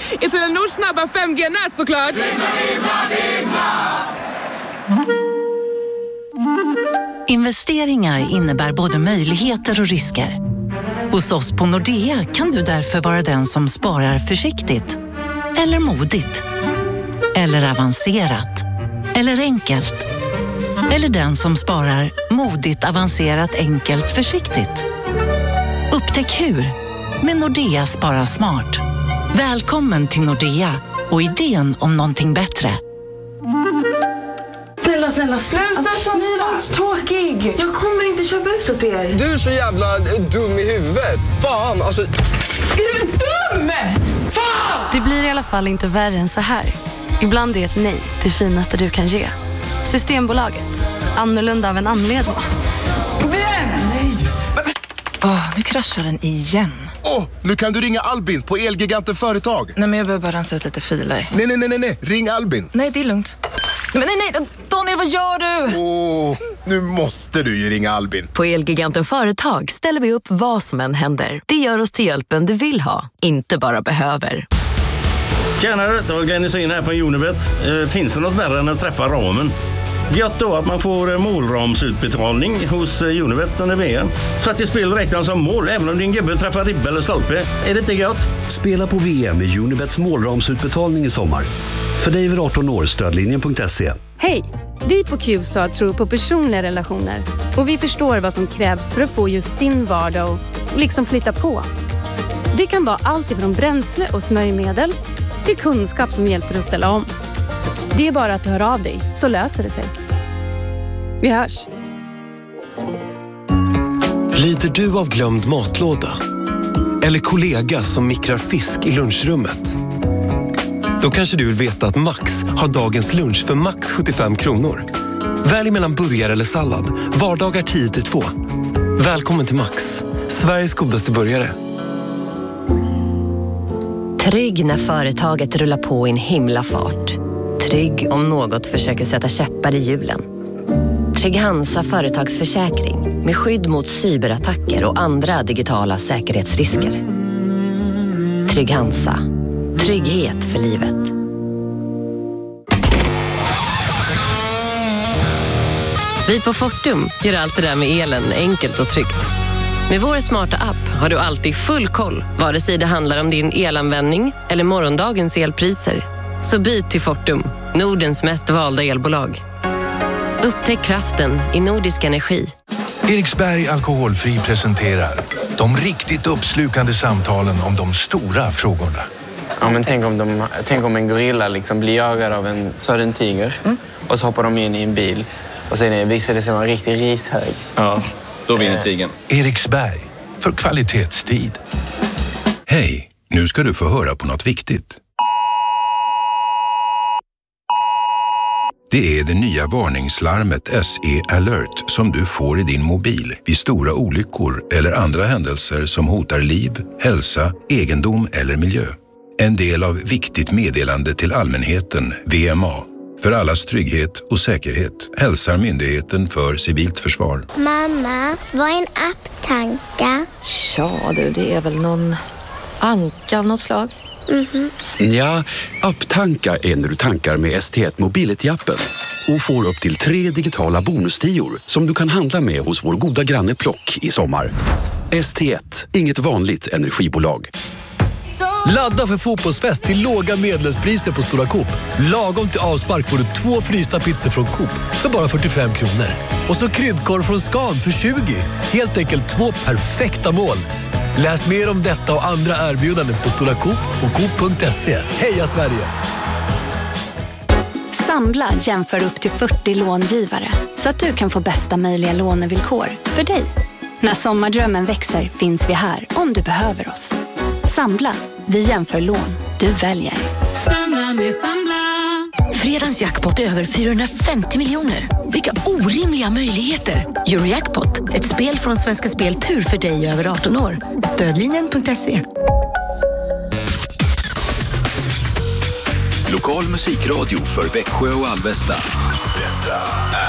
I Telenors snabba 5G-nät såklart. Investeringar innebär både möjligheter och risker. Hos oss på Nordea kan du därför vara den som sparar försiktigt. Eller modigt. Eller avancerat. Eller enkelt. Eller den som sparar modigt, avancerat, enkelt, försiktigt. Upptäck hur med Nordea Spara Smart. Välkommen till Nordea och idén om någonting bättre. Snälla, sluta så tråkig. Jag kommer inte köpa ut åt er. Du är så jävla dum i huvudet. Fan, alltså... Är du dum? Fan! Det blir i alla fall inte värre än så här. Ibland är ett nej det finaste du kan ge. Systembolaget. Annorlunda av en anledning. Kom igen! Nej! Nu kraschar den igen. Nu kan du ringa Albin på Elgiganten Företag. Nej, men jag behöver bara rensa ut lite filer. Nej. Ring Albin. Nej, det är lugnt. Men nej. Daniel, vad gör du? Nu måste du ju ringa Albin. På Elgiganten Företag ställer vi upp vad som än händer. Det gör oss till hjälpen du vill ha, inte bara behöver. Tjenare, det var Glenn Hysén här från Unibet. Finns det något värre än att träffa ramen? Gött då att man får målramsutbetalning hos Unibet under VM. Så att det spel räknas som mål även om din gubbe träffar ribba eller stolpe. Är det inte gött? Spela på VM med Unibets målramsutbetalning i sommar. För dig över 18 år, stödlinjen.se. Hej! Vi på Q-Star tror på personliga relationer. Och vi förstår vad som krävs för att få just din vardag och liksom flytta på. Det kan vara allt ifrån bränsle och smörjmedel till kunskap som hjälper att ställa om. Det är bara att du hör av dig, så löser det sig. Vi hörs. Lider du av glömd matlåda? Eller kollega som mikrar fisk i lunchrummet? Då kanske du vill veta att Max har dagens lunch för max 75 kronor. Välj mellan burgare eller sallad. Vardagar 10-2. Välkommen till Max, Sveriges godaste burgare. Trygg när företaget rullar på i en himla fart. Trygg om något försöker sätta käppar i hjulen. Trygg Hansa företagsförsäkring med skydd mot cyberattacker och andra digitala säkerhetsrisker. Trygg Hansa. Trygghet för livet. Vi på Fortum gör allt det där med elen enkelt och tryggt. Med vår smarta app har du alltid full koll, vare sig det handlar om din elanvändning eller morgondagens elpriser. Så byt till Fortum, Nordens mest valda elbolag. Upptäck kraften i Nordisk Energi. Eriksberg Alkoholfri presenterar de riktigt uppslukande samtalen om de stora frågorna. Ja, men tänk om en gorilla liksom blir jagad av en sören tiger och så hoppar de in i en bil och sen visar det sig vara en riktig rishög. Ja, då vinner tigern. Eriksberg, för kvalitetstid. Hej, nu ska du få höra på något viktigt. Det är det nya varningslarmet SE Alert som du får i din mobil vid stora olyckor eller andra händelser som hotar liv, hälsa, egendom eller miljö. En del av viktigt meddelande till allmänheten, VMA. För allas trygghet och säkerhet hälsar Myndigheten för civilt försvar. Mamma, vad är en apptanka? Ja du, det är väl någon anka av något slag. Ja, apptanka är när du tankar med ST1 Mobility-appen och får upp till 3 digitala bonustior som du kan handla med hos vår goda granne Plock i sommar. ST1, inget vanligt energibolag. Ladda för fotbollsfest till låga medlemspriser på Stora Coop. Lagom till avspark får du 2 frysta pizzor från Coop för bara 45 kronor. Och så kryddkorv från Scan för 20. Helt enkelt 2 perfekta mål. Läs mer om detta och andra erbjudanden på Stora Coop och Coop.se. Heja Sverige! Samla jämför upp till 40 långivare så att du kan få bästa möjliga lånevillkor för dig. När sommardrömmen växer finns vi här om du behöver oss. Samla, vi jämför lån, du väljer. Samla med Samla. Fredagens jackpot är över 450 miljoner. Vilka orimliga möjligheter. Eurojackpot, ett spel från Svenska Spel Tur för dig över 18 år. Stödlinjen.se. Lokal musikradio för Växjö och Alvesta. Detta